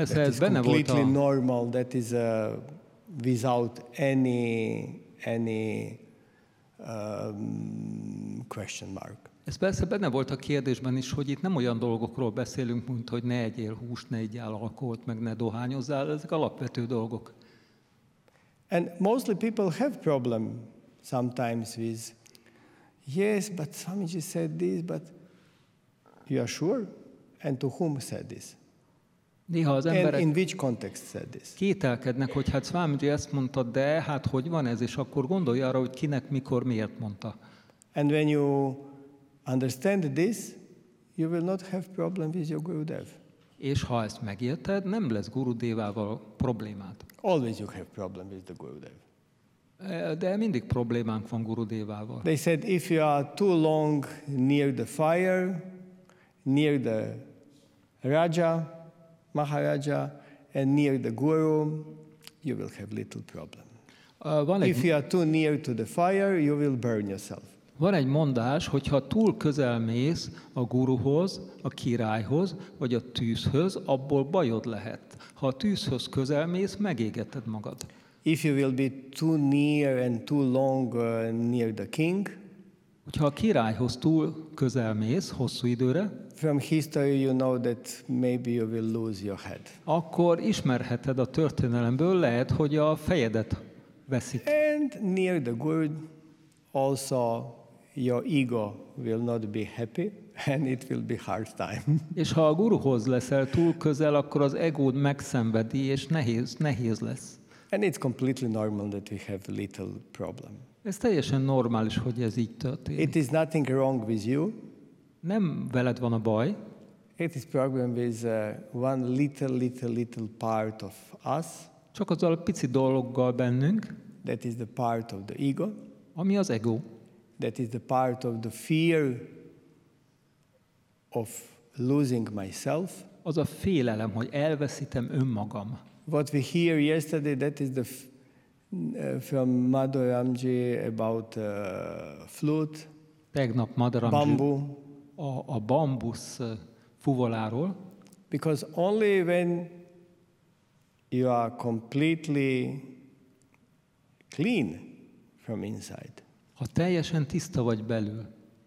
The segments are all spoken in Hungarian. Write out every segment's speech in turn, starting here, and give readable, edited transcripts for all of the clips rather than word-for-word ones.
Persze That ez is benne volt completely a... normal. That is without any question mark. Ez persze benne volt a kérdésben is, hogy itt nem olyan dolgokról beszélünk, mint hogy ne egyél húst, ne egyél alkoholt, meg ne dohányozzál, ezek alapvető dolgok. And mostly people have problem sometimes with, yes, but Swamiji said this, but you are sure? And to whom said this? Néha az And emberek in which context said this? kételkednek, hogy hát Swamiji ezt mondta, de hát hogy van ez, és akkor gondolj arra, hogy kinek, mikor, miért mondta. And when you understand this, you will not have problem with your Gurudev. És ha ezt megérted, nem lesz Gurudevával problémád. Always you have problem with the Gurudev. De mindig problémánk van Gurudevával. They said if you are too long near the fire, near the Raja, Maharaja, and near the Guru, you will have little problem. If you are too near to the fire, you will burn yourself. Van egy mondás, hogy ha túl közel mész a guruhoz, a királyhoz, vagy a tűzhöz, abból bajod lehet. Ha a tűzhöz közel mész, megégeted magad. If you will be too near and too long near the king, hogyha a királyhoz túl közel mész, hosszú időre, from history you know that maybe you will lose your head. Akkor ismerheted a történelemből, lehet, hogy a fejedet veszik. And near the Guru also your ego will not be happy and it will be hard time. És ha a guruhoz leszel túl közel, akkor az egód megszenvedi, és nehéz lesz. And it's completely normal that we have a little problem. Ez teljesen normális, hogy ez így történik. It is nothing wrong with you. Nem veled van a baj. It is problem with one little part of us. Csak azzal a pici dologgal bennünk. That is the part of the ego. Ami az ego. That is the part of the fear of losing myself. Az a félelem, hogy elveszítem önmagam. What we hear yesterday, that is the from Madhuramji about flute. Tegnap Madhuramji bamboo. A bambusz fuvoláról. Because only when you are completely clean from inside, ha teljesen tiszta vagy belül,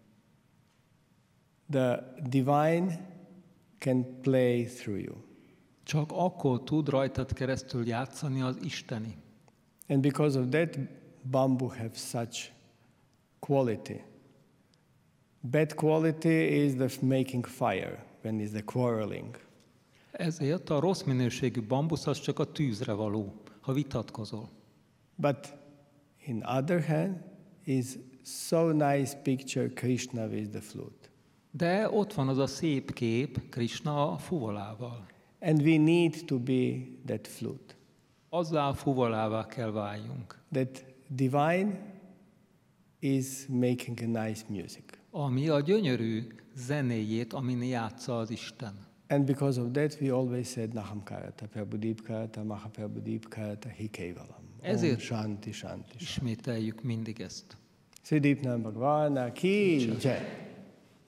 the divine can play through you. Csak akkor tud rajtad keresztül játszani az Isteni. And because of that, bamboo have such quality. Bad quality is the making fire, when is the quarreling. Ezért a rossz minőségű bambusz az csak a tűzre való, ha vitatkozol. But in other hand, is so nice picture Krishna with the flute. De ott van az a szép kép Krishna a fuvolával. And we need to be that flute. Azzá a fuvolává kell váljunk. That divine is making a nice music. Ami a gyönyörű zenéjét, amin játsza az Isten. And because of that we always said Naham Karata, Prabhudeep Karata, Mahaprabhudeep Karata, Hikevalam. Ezért Shanti, Shanti, Shanti. ismételjük mindig ezt. Sridipnam Bhagavana ki jai.